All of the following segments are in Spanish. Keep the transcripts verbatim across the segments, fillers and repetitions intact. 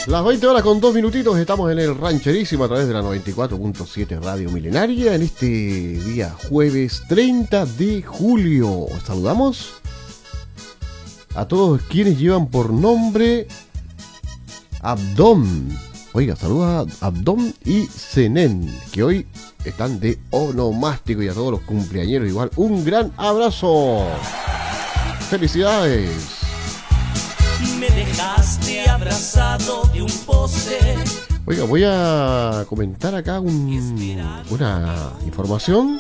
Las veinte horas con dos minutitos, estamos en el Rancherísimo a través de la noventa y cuatro punto siete Radio Milenaria en este día jueves treinta de julio. Saludamos a todos quienes llevan por nombre Abdón. Oiga, saluda a Abdón y Zenén, que hoy están de onomástico, y a todos los cumpleañeros igual un gran abrazo. Felicidades. Me dejaste abrazado de un poste. Oiga, voy a comentar acá un, una información.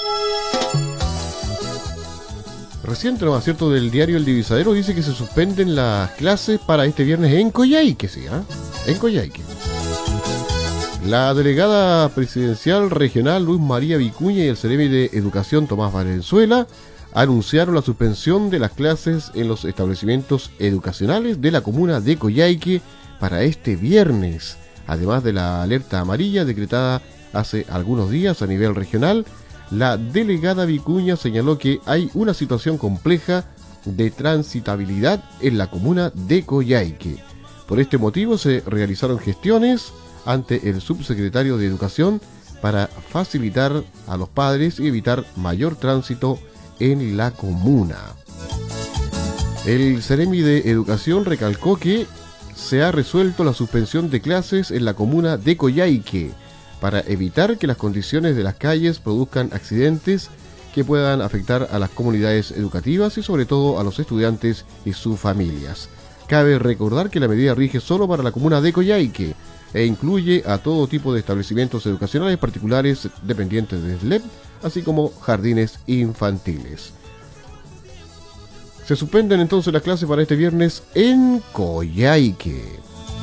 Reciente nomás, ¿cierto? Del diario El Divisadero dice que se suspenden las clases para este viernes en Coyhaique, sí, ¿eh? En Coyhaique. La delegada presidencial regional Luz María Vicuña y el Ceremi de Educación Tomás Valenzuela anunciaron la suspensión de las clases en los establecimientos educacionales de la comuna de Coyhaique para este viernes, además de la alerta amarilla decretada hace algunos días a nivel regional. La delegada Vicuña señaló que hay una situación compleja de transitabilidad en la comuna de Coyhaique. Por este motivo se realizaron gestiones ante el subsecretario de Educación para facilitar a los padres y evitar mayor tránsito en la comuna. El Ceremi de Educación recalcó que se ha resuelto la suspensión de clases en la comuna de Coyhaique para evitar que las condiciones de las calles produzcan accidentes que puedan afectar a las comunidades educativas y sobre todo a los estudiantes y sus familias. Cabe recordar que la medida rige solo para la comuna de Coyhaique e incluye a todo tipo de establecimientos educacionales particulares dependientes de S L E P, así como jardines infantiles. Se suspenden entonces las clases para este viernes en Coyhaique.